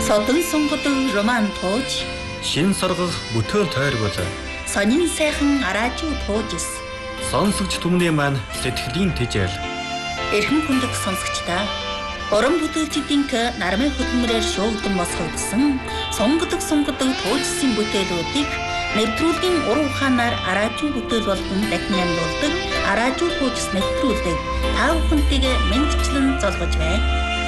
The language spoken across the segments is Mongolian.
Содон сонгодог роман тууж, шин соргох бүтээл тойргол, сонин сайхан араажуу туужс. Сонсогч түмний маань сэтгэлийн тэжээл. Эрхэм хүндэг сонсогчдаа уран бүтээлчдийн нармын хөдөлмөрөөр шуугдан босгогдсон сонгодог туужсын бүтээлүүдийг нэвтрүүлгийн уран ухаанаар араажуу бүтээл болон дахин амьдуулдаг араажуу туужс нэвтрүүлдэг та бүхэнтэйг мэндчлэн золгож байна.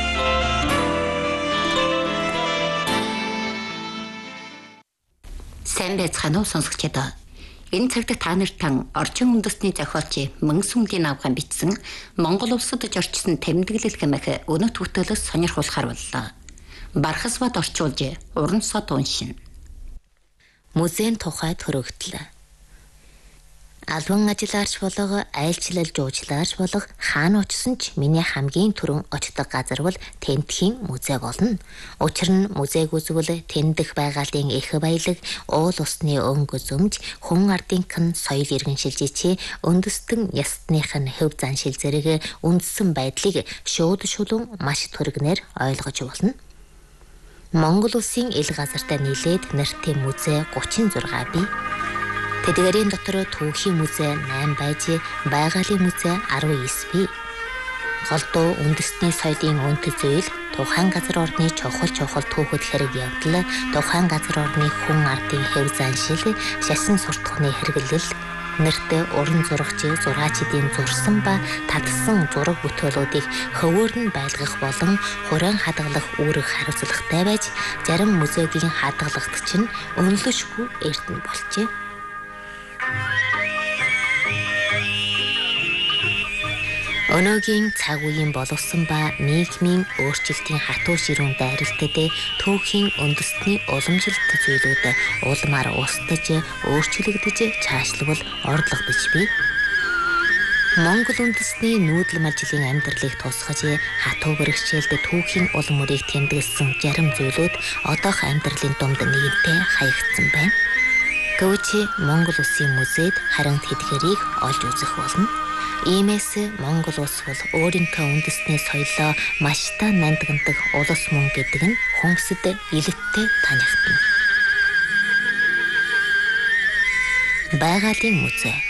Сайн байцгаана уу сонсогчдаа. Энэ цагт та нарт орчин үндэсний зохиолч Мөнсүнгийн авгаан бичсэн Монгол улсад орчсон тэмдэглэл хэмээх өнөт бүтээлээс сонирхуулахар боллоо. Бархас бат орчуулж уран сод уншина. Музейн тухай төрөгдөл. Албан ажиллаарч болго айлчлал жуулчлаарч болго хаана очсон ч миний хамгийн түрэн очдог газар бол тентхийн музей болно. Учир нь музейг үзвэл тэндх байгалийн их баялаг, уул усны өнгө зөмж, хүн ардынхын соёл иргэншилжээ үндэстэн ястных нь хөв заншил зэрэг үндсэн байдлыг шууд шулуун маш түргнээр ойлгож болно. Монгол улсын ил газартай нийлээд нэртэй музей 36 бий. Тэдгээрийн дотор түүхийн музей 8 байж, байгалийн музей 19 бий. Голдуу үндэстний соёлын үнэт зүйл, тухайн газар орны чухал түүхэд хэрэг явдал, тухайн газар орны хүн ардын хэв заншил, шашин суртахууны хэрэглэл, нэртэй уран зурагч зураачдын зурсан ба татсан зураг бүтээлүүдийг хөвөөр нь байлгах болон хураан хадгалах үүрэг хариуцлагатай байж, зарим музейгийн хадгалагт чинь өнлөшгүй эрдэнэ болжээ. Өнөөгийн цаг үеийн боловсон ба нийгмийн өөрчлөлтийн хатуу ширүүн дайралтад түүхийн үндэстний уламжилт зүйлүүд улмаар устдаж, өөрчлөгдөж, цаашлбал орлогдож бий. Монгол үндэстний нүүдэл малжилын амьдралыг тусгаж, хатуу бэрхшээлд түүхийн улам мөрийг тэмдэглэсэн зарим зүйлүүд одоох амьдралын дунд нэгэнтээ хаягдсан байна. Гэвч Монгол улсын музейд харин тэдгэрийг олж үзэх болно. Иймээс Монгол улс бол өөрийнхөө үндэсний соёлоо маштай нандиндаг улс мөн гэдэг нь хүнсэд илэттэй танигдана. Байгалийн музей.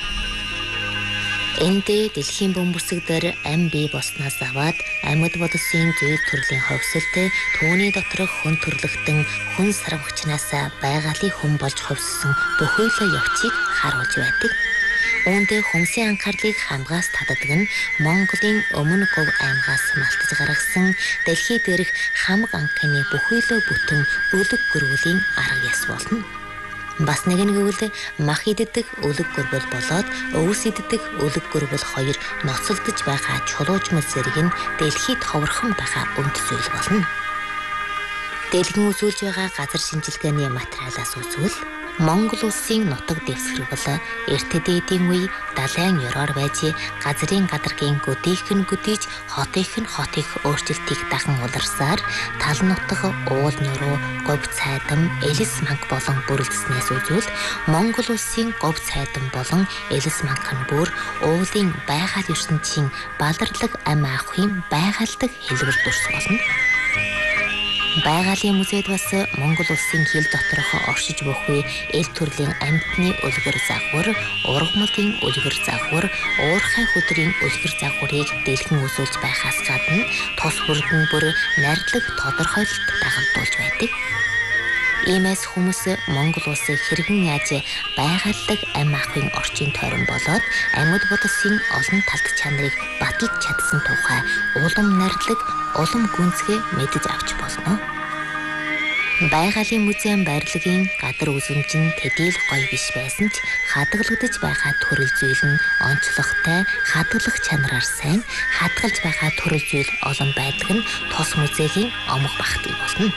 Энд дэлхийн бөмбөрсөг дээр ам бий болсноос аваад амьд бодисын зүйл төрлийн ховсолт, түүний доторх хүн төрлөختөн хүн сарвагчнаас байгалийн хүн болж ховссон бүхэл явцыг харуулж байдаг. Үүндээ хүнсийн анхаарлыг хамгаас татдаг нь Монголын өмнө говь аймгаас малтаж гаргасан дэлхий дээрх хамаг анхны бүхэлөө бүтэн өлөг гөрвөлийн арга яс болно. Бас нэг нь гэвэл мах иддэг өлөг гөрвөл болоод өвс иддэг өлөг гөрвөл хоёр ноцолдож байгаа чулуужмал зэрэг нь дэлхийд ховорхон байгаа үнд зүйл болно. Дэлгэн үзүүлж байгаа газар шинжилгээний материалаас үзвэл Монгол улсын нутаг дэвсгэр бол эрт дээдийн үе далайн ёроор байж газрын гадаргийн göдийх нь göдийж хотынх нь хотыг өөрчлөлтийг дахин уларсаар тал нутаг уул нуруу говь цайдан элс манг болон бүрэлдэснээс үзвэл Монгол улсын говь цайдан болон элс манг нь бүр уулын байгаль ертөнцийн баларлаг ам аахын байгальдаг хэлбэр дүрс болно. Байгалийн музейд бас Монгол улсын хил доторх оршиж буй эл төрлийн амьтны үлгэр загвар, ургамлын үлгэр загвар, уурхай хөдрийн үлгэр загварыг дэлгэн үзүүлж байхаас гадна тус бүрдэн бүр нардлаг тодорхойлолт дагагдуулж байдаг. Иймээс хүмүүс Монгол улсыг хэрхэн яаж байгалдаг ам аахын орчин тойрон болоод амьд бодисын олон талт чанарыг баталж чадсан тухай улам нардлаг, улам гүнзгий мэдэж авч болно. Байгалийн музейн барилгын гадар үзмж нь тэдийл гоё биш байсан ч хадгалагдаж байгаа төрөл зүйл нь онцлогтой, хадгалах чанараар сайн, хадгалж байгаа төрөл зүйл олон байдаг нь тус музейгийн омог багтал болно.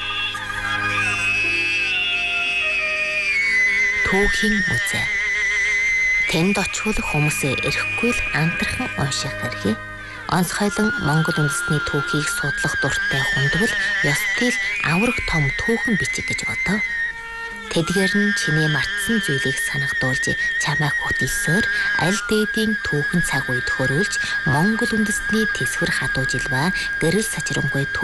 Түүхийн музей. Тэнд очвол хүмүүс эрэхгүй л амтархан унших хэрэг. Онцгойлон Монгол үндэсний түүхийг судлах дуртай хүнд бол ёстил авраг том түүхэн бичиг гэж бодов. Тэдгээр нь чиний мартсан зүйлийг санагдуулж чамайг хөтөлсөөр аль дээдийн түүхэн цаг үед хөрвүүлж Монгол үндэстний тэсвэр хадуу жилба гэрэл сачрамгүй